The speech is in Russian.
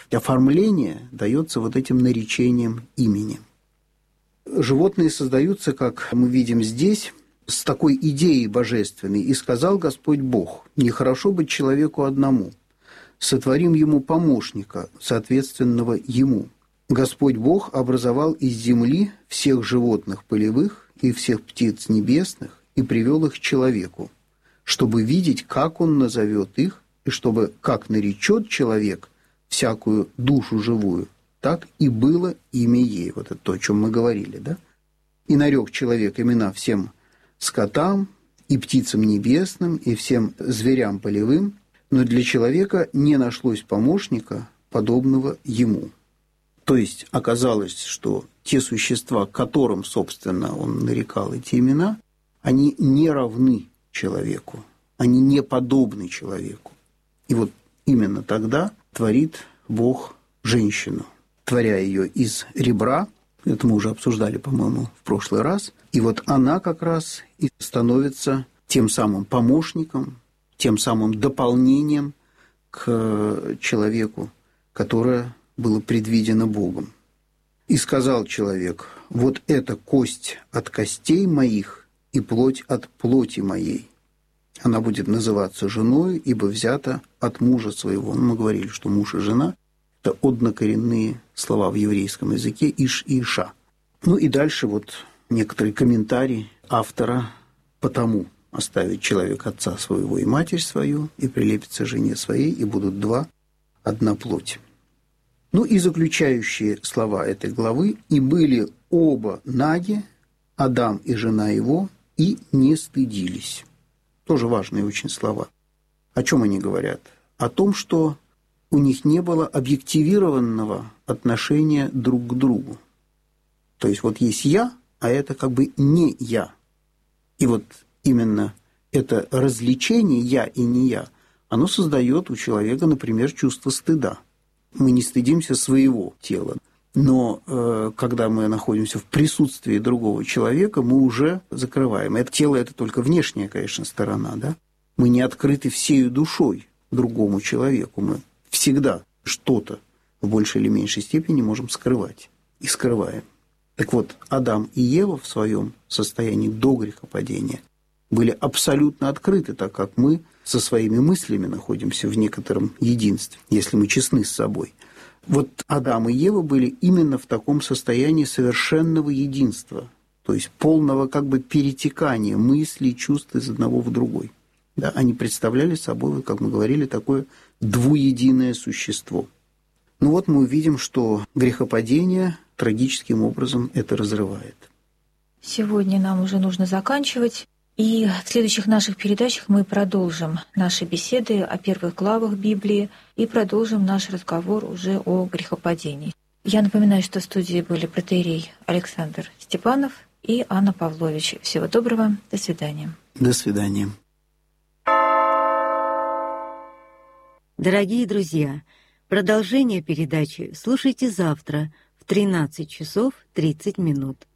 оформление дается вот этим наречением имени. Животные создаются, как мы видим здесь, с такой идеей божественной. «И сказал Господь Бог: нехорошо быть человеку одному, сотворим ему помощника, соответственного ему. Господь Бог образовал из земли всех животных полевых и всех птиц небесных и привел их к человеку, чтобы видеть, как он назовет их, и чтобы, как наречет человек всякую душу живую, так и было имя ей». Вот это то, о чем мы говорили, да? «И нарек человек имена всем скотам, и птицам небесным, и всем зверям полевым, но для человека не нашлось помощника, подобного ему». То есть оказалось, что те существа, которым, собственно, он нарекал эти имена, они не равны человеку, они не подобны человеку. И вот именно тогда творит Бог женщину, творя ее из ребра. Это мы уже обсуждали, по-моему, в прошлый раз. И вот она как раз и становится тем самым помощником, тем самым дополнением к человеку, которое было предвидено Богом. «И сказал человек: вот это кость от костей моих и плоть от плоти моей. Она будет называться женой, ибо взята от мужа своего». Мы говорили, что муж и жена – это однокоренные слова в еврейском языке «иш» и «иша». Ну и дальше вот некоторый комментарий автора: «Потому оставит человек отца своего и матерь свою, и прилепится жене своей, и будут два одна плоть». Ну и заключающие слова этой главы: «И были оба наги, Адам и жена его, и не стыдились». Тоже важные очень слова. О чем они говорят? О том, что у них не было объективированного отношения друг к другу. То есть вот есть «я», а это как бы не «я». И вот именно это развлечение «я» и «не я», оно создает у человека, например, чувство стыда. Мы не стыдимся своего тела. Но когда мы находимся в присутствии другого человека, мы уже закрываем. Это тело – это только внешняя, конечно, сторона, да? Мы не открыты всею душой другому человеку. Мы всегда что-то в большей или меньшей степени можем скрывать. И скрываем. Так вот, Адам и Ева в своем состоянии до грехопадения были абсолютно открыты, так как мы со своими мыслями находимся в некотором единстве, если мы честны с собой. Вот Адам и Ева были именно в таком состоянии совершенного единства, то есть полного как бы перетекания мыслей и чувств из одного в другой. Да, они представляли собой, как мы говорили, такое двуединое существо. Ну вот мы увидим, что грехопадение трагическим образом это разрывает. Сегодня нам уже нужно заканчивать. И в следующих наших передачах мы продолжим наши беседы о первых главах Библии и продолжим наш разговор уже о грехопадении. Я напоминаю, что в студии были протоиерей Александр Степанов и Анна Павлович. Всего доброго. До свидания. До свидания. Дорогие друзья, продолжение передачи слушайте завтра в 13 часов 30 минут.